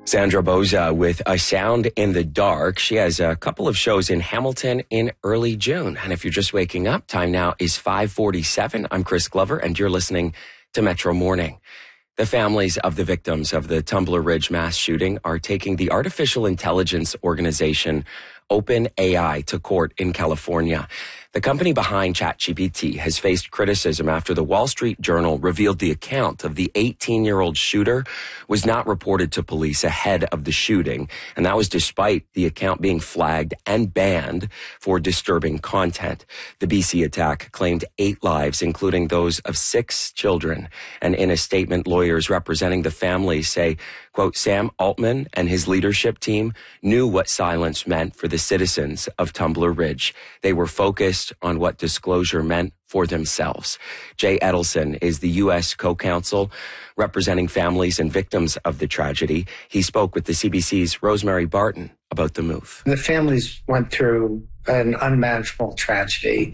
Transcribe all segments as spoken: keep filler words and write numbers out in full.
Sandra Boza with A Sound in the Dark. She has a couple of shows in Hamilton in early June. And if you're just waking up, time now is five forty-seven. I'm Chris Glover, and you're listening to Metro Morning. The families of the victims of the Tumbler Ridge mass shooting are taking the artificial intelligence organization OpenAI to court in California. The company behind ChatGPT has faced criticism after the Wall Street Journal revealed the account of the eighteen-year-old shooter was not reported to police ahead of the shooting, and that was despite the account being flagged and banned for disturbing content. The B C attack claimed eight lives, including those of six children, and in a statement, lawyers representing the families say, quote, Sam Altman and his leadership team knew what silence meant for the citizens of Tumbler Ridge. They were focused on what disclosure meant for themselves. Jay Edelson is the U S co-counsel representing families and victims of the tragedy. He spoke with the C B C's Rosemary Barton about the move. The families went through an unmanageable tragedy.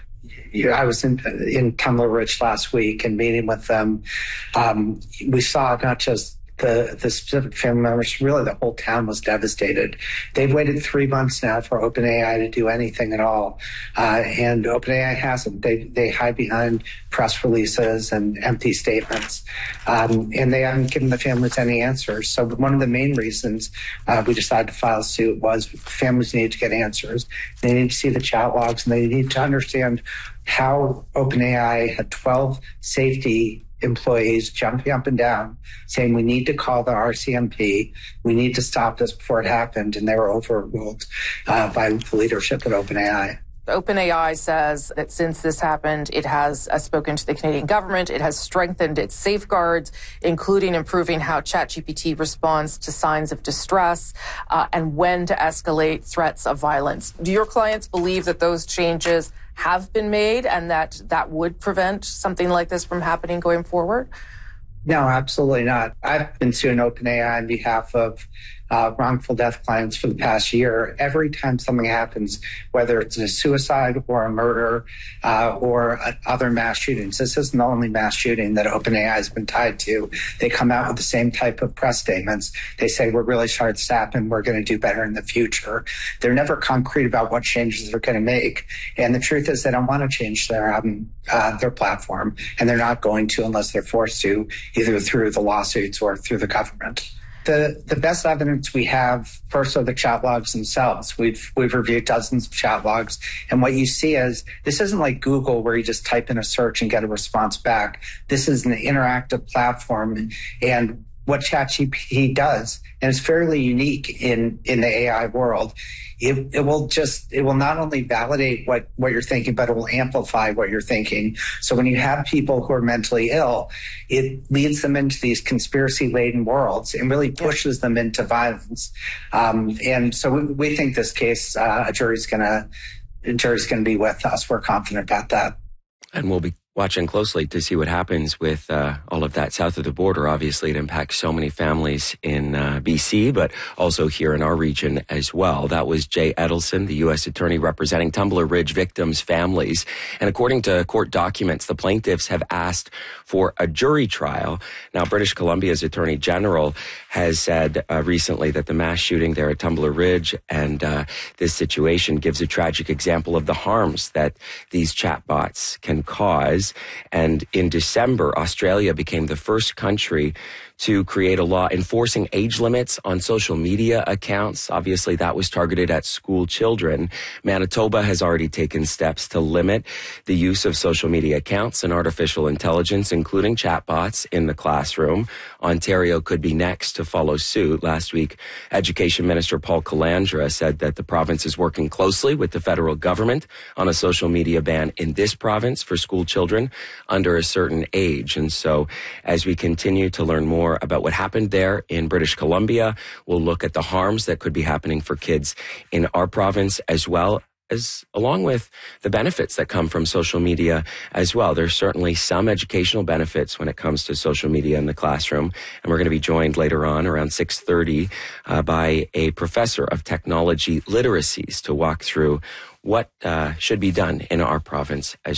I was in, in Tumbler Ridge last week and meeting with them. Um, we saw not just The, the specific family members, really the whole town was devastated. They've waited three months now for OpenAI to do anything at all. Uh, and OpenAI hasn't. They, they hide behind press releases and empty statements. Um, and they haven't given the families any answers. So one of the main reasons uh, we decided to file a suit was families need to get answers. They need to see the chat logs, and they need to understand how OpenAI had twelve safety employees jumping up and down saying we need to call the R C M P, we need to stop this before it happened, and they were overruled uh, by the leadership at OpenAI. OpenAI says that since this happened, it has uh, spoken to the Canadian government, it has strengthened its safeguards, including improving how ChatGPT responds to signs of distress uh, and when to escalate threats of violence. Do your clients believe that those changes have been made and that that would prevent something like this from happening going forward? No, absolutely not. I've been suing OpenAI on behalf of uh, wrongful death clients for the past year. Every time something happens, whether it's a suicide or a murder uh, or uh, other mass shootings, this isn't the only mass shooting that OpenAI has been tied to. They come out with the same type of press statements. They say, we're really short staffed and we're going to do better in the future. They're never concrete about what changes they're going to make. And the truth is they don't want to change their, um, uh, their platform, and they're not going to unless they're forced to, either through the lawsuits or through the government. The the best evidence we have, first, are the chat logs themselves. We've we've reviewed dozens of chat logs, and what you see is this isn't like Google where you just type in a search and get a response back. This is an interactive platform, and what ChatGPT does, and it's fairly unique in, in the A I world, it, it will just, it will not only validate what, what you're thinking, but it will amplify what you're thinking. So when you have people who are mentally ill, it leads them into these conspiracy-laden worlds and really pushes them into violence. Um, and so we, we think this case, uh, a jury's gonna, a jury's gonna be with us. We're confident about that. And we'll be watching closely to see what happens with uh, all of that south of the border. Obviously, it impacts so many families in uh, B C, but also here in our region as well. That was Jay Edelson, the U S attorney representing Tumbler Ridge victims' families. And according to court documents, the plaintiffs have asked for a jury trial. Now, British Columbia's Attorney General has said uh, recently that the mass shooting there at Tumbler Ridge and uh, this situation gives a tragic example of the harms that these chatbots can cause. And in December, Australia became the first country to create a law enforcing age limits on social media accounts. Obviously, that was targeted at school children. Manitoba has already taken steps to limit the use of social media accounts and artificial intelligence, including chatbots, in the classroom. Ontario could be next to follow suit. Last week, Education Minister Paul Calandra said that the province is working closely with the federal government on a social media ban in this province for school children under a certain age. And so as we continue to learn more about what happened there in British Columbia, we'll look at the harms that could be happening for kids in our province, as well as along with the benefits that come from social media as well. There's certainly some educational benefits when it comes to social media in the classroom. And we're going to be joined later on around six thirty uh, by a professor of technology literacies to walk through what uh, should be done in our province as well.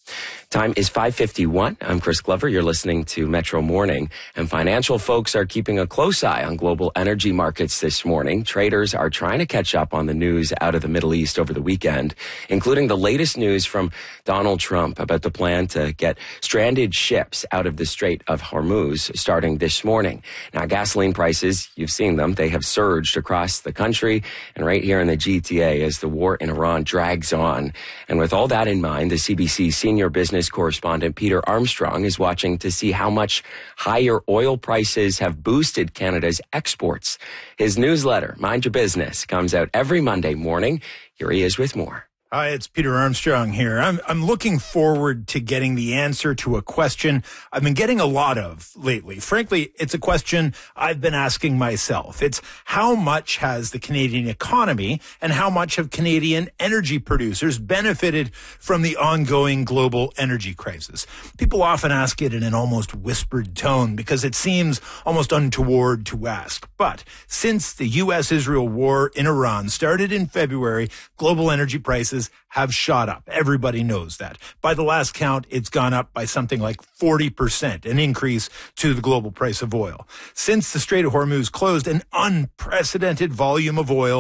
Time is five fifty-one. I'm Chris Glover. You're listening to Metro Morning. And financial folks are keeping a close eye on global energy markets this morning. Traders are trying to catch up on the news out of the Middle East over the weekend, including the latest news from Donald Trump about the plan to get stranded ships out of the Strait of Hormuz starting this morning. Now, gasoline prices, you've seen them. They have surged across the country and right here in the G T A as the war in Iran drags on. And with all that in mind, the C B C senior business correspondent Peter Armstrong is watching to see how much higher oil prices have boosted Canada's exports. His newsletter, Mind Your Business, comes out every Monday morning. Here he is with more. Hi, it's Peter Armstrong here. I'm I'm looking forward to getting the answer to a question I've been getting a lot of lately. Frankly, it's a question I've been asking myself. It's how much has the Canadian economy and how much have Canadian energy producers benefited from the ongoing global energy crisis? People often ask it in an almost whispered tone because it seems almost untoward to ask. But since the U S Israel war in Iran started in February, global energy prices have shot up. Everybody knows that. By the last count, it's gone up by something like forty percent, an increase to the global price of oil. Since the Strait of Hormuz closed, an unprecedented volume of oil